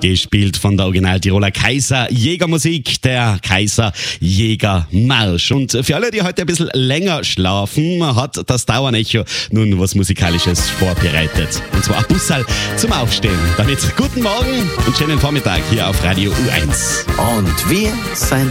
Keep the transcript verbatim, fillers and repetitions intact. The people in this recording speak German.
gespielt von der Original-Tiroler Kaiser-Jäger-Musik, der Kaiser-Jäger-Marsch. Und für alle, die heute ein bisschen länger schlafen, hat das Dauernecho nun was Musikalisches vorbereitet. Und zwar ein Bussal zum Aufstehen. Damit guten Morgen und schönen Vormittag hier auf Radio U eins. Und wir sind